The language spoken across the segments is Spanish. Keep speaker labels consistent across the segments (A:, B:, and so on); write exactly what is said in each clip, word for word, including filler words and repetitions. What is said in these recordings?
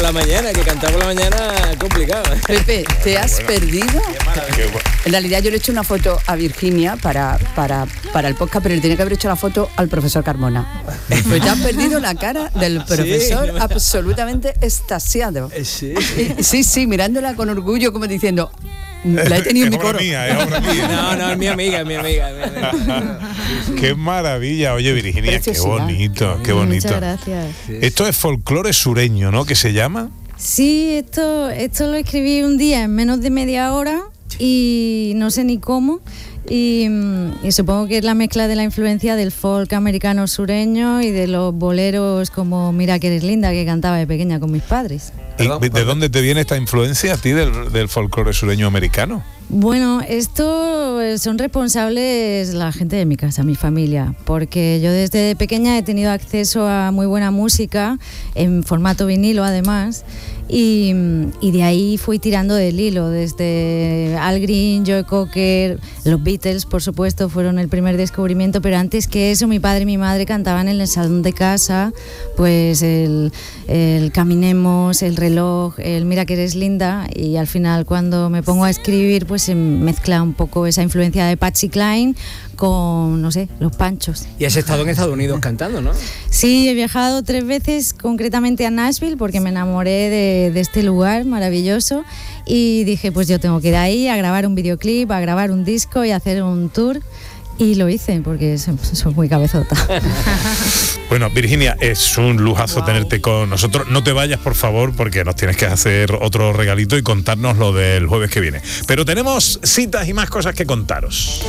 A: la mañana, que cantar por la mañana es complicado, ¿eh?
B: Pepe, ¿te has bueno, perdido?
C: Qué bueno.
B: En realidad yo le he hecho una foto a Virginia para, para, para el podcast, pero le tenía que haber hecho la foto al profesor Carmona. Pues te has perdido la cara del profesor, sí, absolutamente extasiado.
A: Sí.
B: Sí, sí, mirándola con orgullo, como diciendo... La he tenido en mi coro.
C: Mía, es obra mía.
A: No, no, es mi amiga, es mi amiga. Es mi amiga.
C: Qué maravilla. Oye, Virginia, qué bonito, qué bonito.
D: Muchas gracias.
C: Esto es folclore sureño, ¿no? ¿Qué se llama?
D: Sí, esto, esto lo escribí un día en menos de media hora y no sé ni cómo. Y, y supongo que es la mezcla de la influencia del folk americano sureño y de los boleros como Mira que eres linda, que cantaba de pequeña con mis padres.
C: ¿Y de dónde te viene esta influencia a ti del, del folclore sureño americano?
D: Bueno, esto son responsables la gente de mi casa, mi familia, porque yo desde pequeña he tenido acceso a muy buena música, en formato vinilo además, y, y de ahí fui tirando del hilo, desde Al Green, Joe Cocker, los Beatles, por supuesto, fueron el primer descubrimiento, pero antes que eso mi padre y mi madre cantaban en el salón de casa, pues el, el Caminemos, el Reloj, el Mira que eres linda, y al final cuando me pongo a escribir pues se mezcla un poco esa influencia de Patsy Cline con, no sé, los Panchos.
A: Y has estado en Estados Unidos cantando, ¿no?
D: Sí, he viajado tres veces, concretamente a Nashville, porque me enamoré de, de este lugar maravilloso y dije, pues yo tengo que ir ahí a grabar un videoclip, a grabar un disco y hacer un tour. Y lo hice porque soy, soy muy cabezota.
C: Bueno, Virginia, es un lujazo wow. tenerte con nosotros. No te vayas, por favor, porque nos tienes que hacer otro regalito y contarnos lo del jueves que viene. Pero tenemos citas y más cosas que contaros.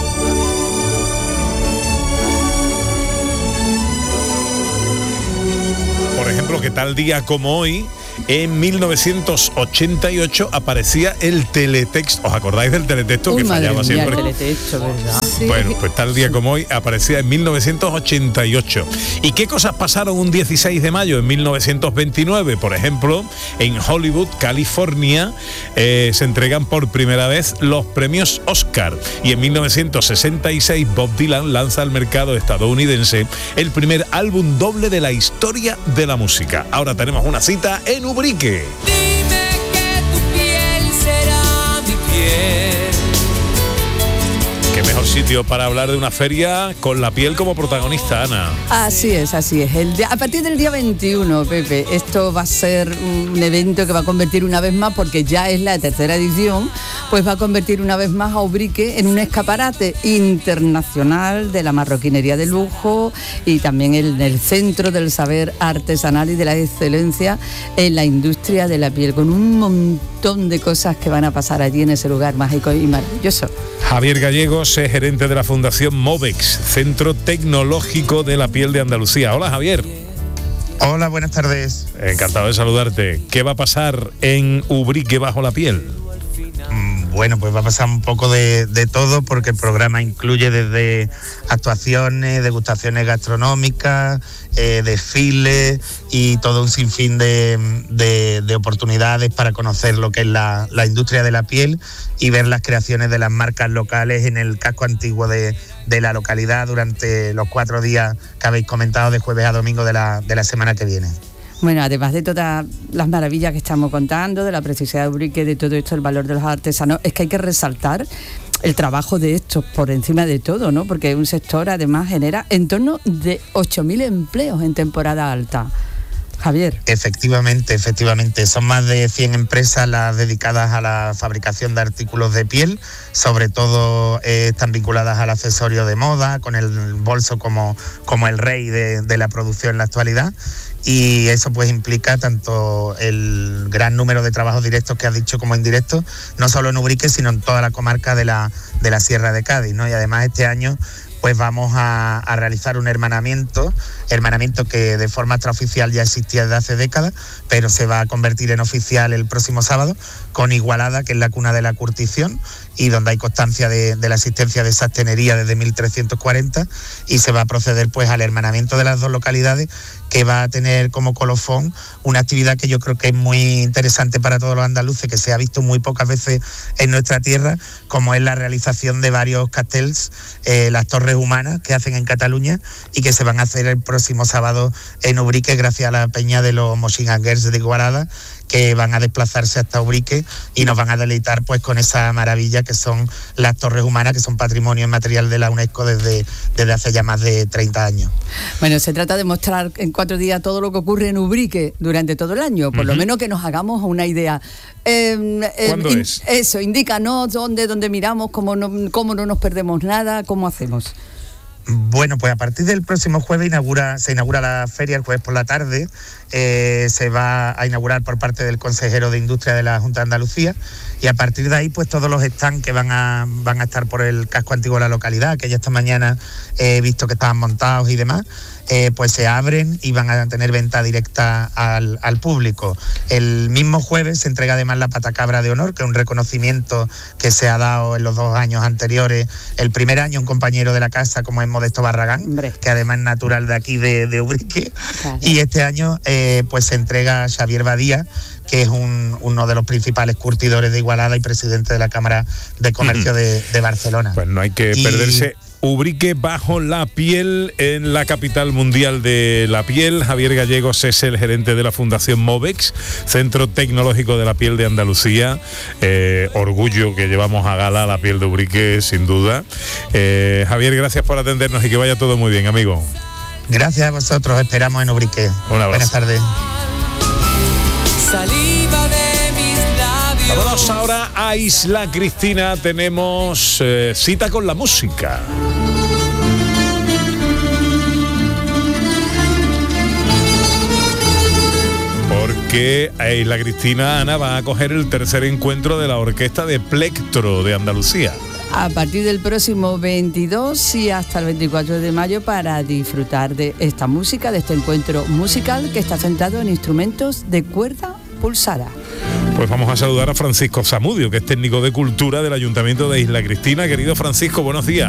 C: Por ejemplo, que tal día como hoy, en mil novecientos ochenta y ocho aparecía el teletexto. ¿Os acordáis del teletexto? Uy, que fallaba mía, siempre?
B: El teletexto, ¿verdad?
C: Sí. Bueno, pues tal día como hoy aparecía en mil novecientos ochenta y ocho. ¿Y qué cosas pasaron un dieciséis de mayo en mil novecientos veintinueve? Por ejemplo, en Hollywood, California, eh, se entregan por primera vez los premios Oscar. Y en mil novecientos sesenta y seis Bob Dylan lanza al mercado estadounidense el primer álbum doble de la historia de la música. Ahora tenemos una cita en Ubrique.
E: Dime que tu piel será mi piel.
C: Qué mejor sitio para hablar de una feria con la piel como protagonista, Ana.
B: Así es, así es. El día, a partir del día veintiuno, Pepe, esto va a ser un evento que va a convertir una vez más, porque ya es la tercera edición, pues va a convertir una vez más a Ubrique en un escaparate internacional de la marroquinería de lujo y también en el centro del saber artesanal y de la excelencia en la industria de la piel, con un montón de cosas que van a pasar allí en ese lugar mágico y maravilloso.
C: Javier Gallegos es gerente de la Fundación Movex, Centro Tecnológico de la Piel de Andalucía. Hola, Javier.
F: Hola, buenas tardes.
C: Encantado de saludarte. ¿Qué va a pasar en Ubrique bajo la piel?
F: Bueno, pues va a pasar un poco de, de todo, porque el programa incluye desde actuaciones, degustaciones gastronómicas, eh, desfiles y todo un sinfín de, de, de oportunidades para conocer lo que es la, la industria de la piel y ver las creaciones de las marcas locales en el casco antiguo de, de la localidad durante los cuatro días que habéis comentado, de jueves a domingo de la, de la semana que viene.
B: Bueno, además de todas las maravillas que estamos contando, de la preciosidad de Ubrique, de todo esto, el valor de los artesanos, es que hay que resaltar el trabajo de estos por encima de todo, ¿no? Porque un sector además genera en torno de ocho mil empleos en temporada alta. Javier.
F: Efectivamente, efectivamente. Son más de cien empresas las dedicadas a la fabricación de artículos de piel, sobre todo eh, están vinculadas al accesorio de moda, con el bolso como, como el rey de, de la producción en la actualidad. Y eso pues implica tanto el gran número de trabajos directos que has dicho como indirectos, no solo en Ubrique, sino en toda la comarca de la, de la Sierra de Cádiz, ¿no? Y además este año pues vamos a, a realizar un hermanamiento, hermanamiento que de forma extraoficial ya existía desde hace décadas, pero se va a convertir en oficial el próximo sábado, con Igualada, que es la cuna de la curtición, y donde hay constancia de, de la existencia de sastrería desde mil trescientos cuarenta, y se va a proceder pues al hermanamiento de las dos localidades, que va a tener como colofón una actividad que yo creo que es muy interesante para todos los andaluces, que se ha visto muy pocas veces en nuestra tierra, como es la realización de varios castells, eh, las torres humanas que hacen en Cataluña y que se van a hacer el próximo sábado en Ubrique, gracias a la peña de los Moixigangers de Igualada, que van a desplazarse hasta Ubrique y nos van a deleitar pues con esa maravilla que son las torres humanas, que son patrimonio inmaterial de la UNESCO desde, desde hace ya más de treinta años.
B: Bueno, se trata de mostrar en cuatro días todo lo que ocurre en Ubrique durante todo el año, por uh-huh. lo menos que nos hagamos una idea. Eh, eh,
C: ¿Cuándo
B: in,
C: es?
B: Eso, indícanos dónde, dónde miramos, cómo no, cómo no nos perdemos nada, cómo hacemos.
F: Bueno, pues a partir del próximo jueves inaugura, se inaugura la feria el jueves por la tarde. Eh, se va a inaugurar por parte del consejero de Industria de la Junta de Andalucía, y a partir de ahí pues todos los stands que van a, van a estar por el casco antiguo de la localidad, que ya esta mañana he visto que estaban montados y demás, eh, pues se abren y van a tener venta directa al, al público. El mismo jueves se entrega además la patacabra de honor, que es un reconocimiento que se ha dado en los dos años anteriores. El primer año un compañero de la casa, como es Modesto Barragán, Hombre. que además es natural de aquí de, de Ubrique, claro. y este año eh, pues se entrega a Xavier Badía, que es un, uno de los principales curtidores de Igualada y presidente de la Cámara de Comercio uh-huh. de, de Barcelona.
C: Pues no hay que y... perderse Ubrique bajo la piel, en la capital mundial de la piel. Javier Gallegos es el gerente de la Fundación Movex, Centro Tecnológico de la Piel de Andalucía. Eh, orgullo que llevamos a gala la piel de Ubrique, sin duda. Eh, Javier, gracias por atendernos y que vaya todo muy bien, amigo.
F: Gracias a vosotros, esperamos en Ubrique.
C: Un abrazo.
F: Buenas tardes.
E: Saliva de mis labios.
C: Vámonos ahora a Isla Cristina. Tenemos eh, cita con la música. Porque a Isla Cristina, Ana, va a acoger el tercer encuentro de la Orquesta de Plectro de Andalucía.
B: A partir del próximo veintidós y hasta el veinticuatro de mayo, para disfrutar de esta música, de este encuentro musical que está centrado en instrumentos de cuerda pulsada.
C: Pues vamos a saludar a Francisco Zamudio, que es técnico de cultura del Ayuntamiento de Isla Cristina. Querido Francisco, buenos días.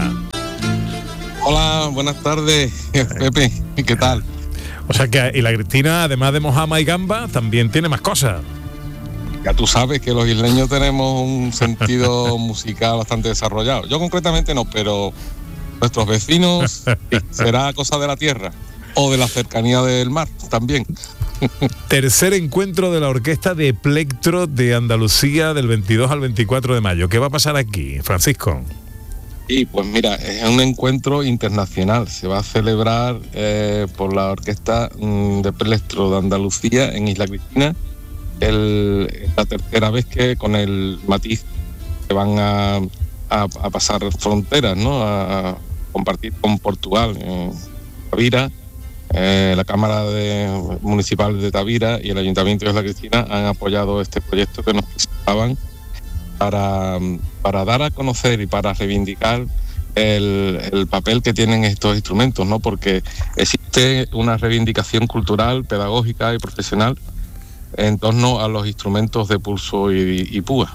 G: Hola, buenas tardes, Pepe, ¿qué tal?
C: O sea que Isla Cristina, además de mojama y gamba, también tiene más cosas.
G: Ya tú sabes que los isleños tenemos un sentido musical bastante desarrollado. Yo concretamente no, pero nuestros vecinos, será cosa de la tierra o de la cercanía del mar también.
C: Tercer encuentro de la Orquesta de Plectro de Andalucía del veintidós al veinticuatro de mayo. ¿Qué va a pasar aquí, Francisco?
G: Y pues mira, es un encuentro internacional. Se va a celebrar eh, por la Orquesta de Plectro de Andalucía en Isla Cristina. El, es la tercera vez que con el matiz se van a, a, a pasar fronteras, ¿no? A, a compartir con Portugal, en Tavira, eh, la Cámara de, Municipal de Tavira y el Ayuntamiento de Isla Cristina han apoyado este proyecto que nos presentaban para, para dar a conocer y para reivindicar el, el papel que tienen estos instrumentos, ¿no? Porque existe una reivindicación cultural, pedagógica y profesional en torno a los instrumentos de pulso y, y púa.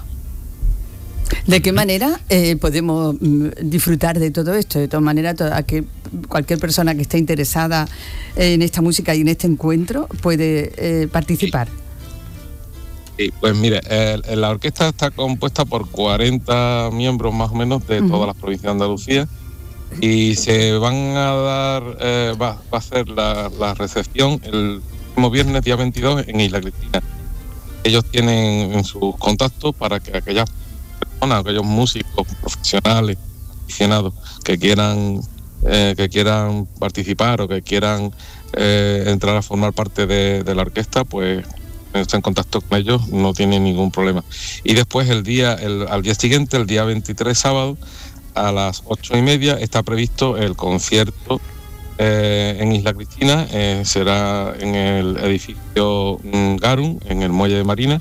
B: ¿De qué manera eh, podemos mm, disfrutar de todo esto? De todas maneras, toda, que cualquier persona que esté interesada en esta música y en este encuentro puede eh, participar.
G: Sí. Sí, pues mire, eh, la orquesta está compuesta por cuarenta miembros más o menos de uh-huh. todas las provincias de Andalucía, y se van a dar, eh, va, va a hacer la, la recepción el próximo viernes, día veintidós, en Isla Cristina. Ellos tienen en sus contactos para que aquellas personas, aquellos músicos profesionales, aficionados, que quieran eh, que quieran participar o que quieran eh, entrar a formar parte de, de la orquesta, pues está en contacto con ellos, no tienen ningún problema. Y después el día, el, al día siguiente, el día veintitrés, sábado, a las ocho y media, está previsto el concierto eh, en Isla Cristina. Eh, será en el edificio Garum, en el muelle de Marina,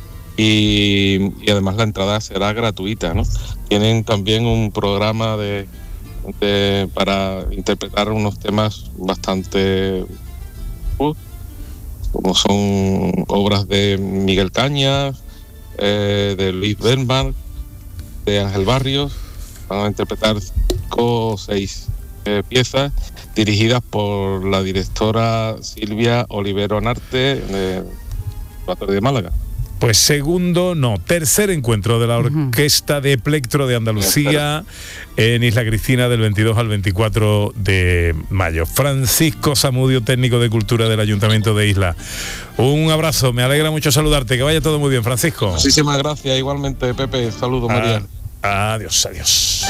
G: y, y además la entrada será gratuita, ¿no? Tienen también un programa de, de para interpretar unos temas bastante uh, como son obras de Miguel Cañas, eh, de Luis Bernbach, de Ángel Barrios. Van a interpretar cinco o seis eh, piezas dirigidas por la directora Silvia Olivero Narte de Conservatorio de Málaga.
C: Pues segundo, no, tercer encuentro de la Orquesta de Plectro de Andalucía en Isla Cristina del veintidós al veinticuatro de mayo. Francisco Zamudio, técnico de Cultura del Ayuntamiento de Isla. Un abrazo, me alegra mucho saludarte, que vaya todo muy bien, Francisco.
G: Muchísimas gracias, igualmente, Pepe. Saludos, María.
C: Ah, adiós, adiós.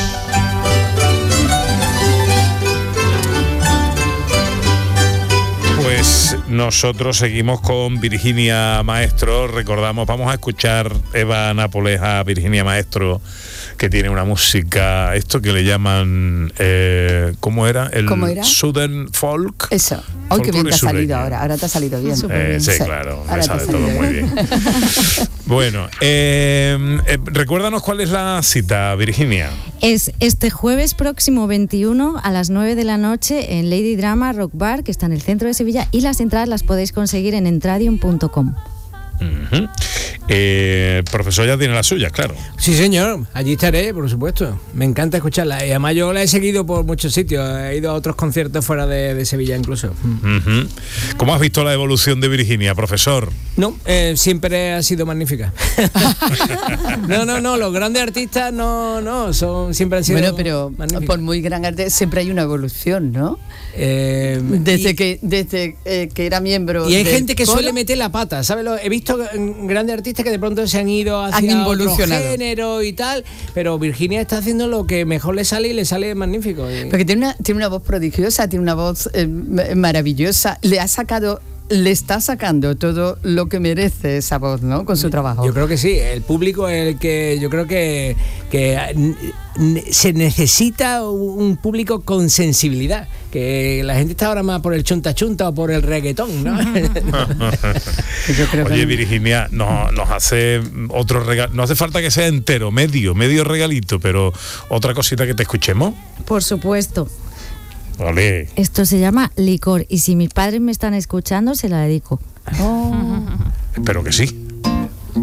C: Pues nosotros seguimos con Virginia Maestro. Recordamos, vamos a escuchar Eva Nápoles a Virginia Maestro, que tiene una música, esto que le llaman, eh, ¿cómo era? El
B: ¿Cómo era?
C: Southern Folk.
B: Eso. Hoy que bien te ha
C: Folclore
B: salido
C: sureño.
B: ahora, ahora te ha salido bien.
C: Eh, sí,
B: Sí.
C: claro, me
B: Ahora te ha
C: sale todo
B: salido
C: muy bien. Bueno, eh, eh, recuérdanos cuál es la cita, Virginia.
D: Es este jueves próximo veintiuno a las nueve de la noche en Lady Drama Rock Bar, que está en el centro de Sevilla, y las entradas las podéis conseguir en entradium punto com.
C: Uh-huh. eh, el profesor ya tiene las suyas, claro.
A: Sí, señor, allí estaré, por supuesto. Me encanta escucharla. Y además yo la he seguido por muchos sitios. He ido a otros conciertos fuera de, de Sevilla incluso.
C: Uh-huh. ¿Cómo has visto la evolución de Virginia, profesor?
A: No, eh, siempre ha sido magnífica. no, no, no, los grandes artistas no, no, son siempre han sido
B: Bueno, pero
A: magníficos.
B: por muy gran arte siempre hay una evolución, ¿no?
A: Eh,
B: Desde
A: y,
B: que desde eh, que era miembro
A: y hay
B: del
A: gente que
B: coro,
A: suele meter la pata, ¿sabes? Lo- He visto mm, grandes artistas que de pronto se han ido hacia
B: Han
A: otro
B: involucionado.
A: género y tal, pero Virginia está haciendo lo que mejor le sale y le sale magnífico. Y-
B: porque tiene una tiene una voz prodigiosa, tiene una voz eh, m- maravillosa, le ha sacado le está sacando todo lo que merece esa voz, ¿no? Con su trabajo.
A: Yo creo que sí, el público es el que yo creo que, que n- n- se necesita un público con sensibilidad, que la gente está ahora más por el chunta chunta o por el reggaetón, ¿no?
B: Yo creo
C: Oye,
B: que
C: Virginia, no, nos hace otro regalo. No hace falta que sea entero, medio, medio regalito, pero otra cosita que te escuchemos.
D: Por supuesto.
C: Vale.
D: Esto se llama Licor, y si mis padres me están escuchando, se la dedico.
B: oh.
C: Espero que sí.